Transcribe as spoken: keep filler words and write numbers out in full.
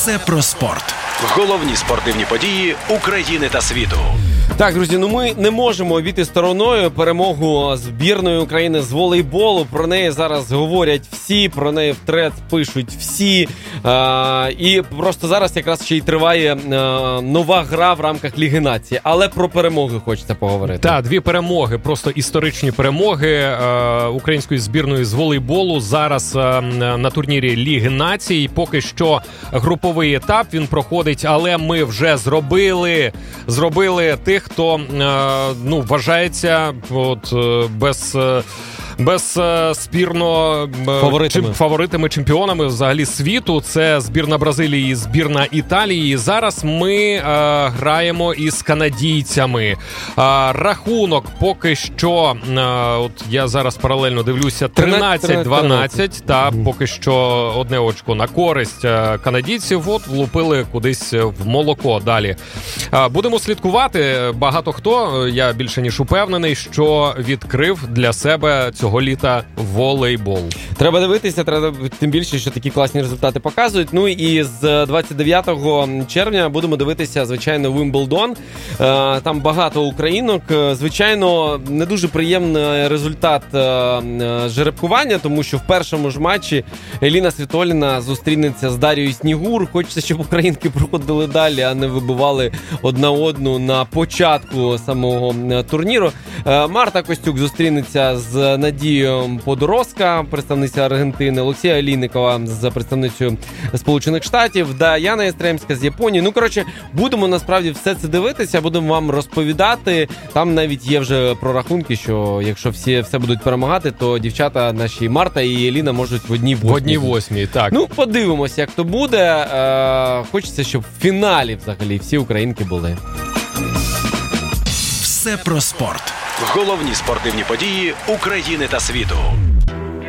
Все про спорт. Головні спортивні події України та світу. Так, друзі, ну ми не можемо обійти стороною перемогу збірної України з волейболу. Про неї зараз говорять всі, про неї в трец пишуть всі. А, і просто зараз якраз ще й триває а, нова гра в рамках Ліги Націй. Але про перемоги хочеться поговорити. Так, дві перемоги, просто історичні перемоги е, української збірної з волейболу. Зараз е, на турнірі Ліги Націй. Поки що груповий етап, він проходить, але ми вже зробили, зробили тих, хто е, ну, вважається от, е, без... Е, без е, спірно фаворитами. Чим, фаворитами, чемпіонами взагалі світу. Це збірна Бразилії, збірна Італії. Зараз ми е, граємо із канадійцями. Е, рахунок поки що, е, от я зараз паралельно дивлюся, тринадцять дванадцять, та mm-hmm. поки що одне очко на користь е, канадійців. От влупили кудись в молоко далі. Е, будемо слідкувати. Багато хто, я більше ніж упевнений, що відкрив для себе цю цього літа волейбол. Треба дивитися, треба тим більше, що такі класні результати показують. Ну і з двадцять дев'ятого червня будемо дивитися, звичайно, Вимблдон. Там багато українок. Звичайно, не дуже приємний результат жеребкування, тому що в першому ж матчі Еліна Світоліна зустрінеться з Дарією Снігур. Хочеться, щоб українки проходили далі, а не вибивали одна одну на початку самого турніру. Марта Костюк зустрінеться з Надією Подорозка, представниця Аргентини, Олексія Олійникова з представницею Сполучених Штатів, Даяна Єстремська з Японії. Ну, коротше, будемо насправді все це дивитися, будемо вам розповідати. Там навіть є вже прорахунки, що якщо всі все будуть перемагати, то дівчата наші Марта і Еліна можуть в одній восьмій. В одній восьмій, так. Ну, подивимося, як то буде. Е, хочеться, щоб в фіналі взагалі всі українки були. Все про спорт. Головні спортивні події України та світу.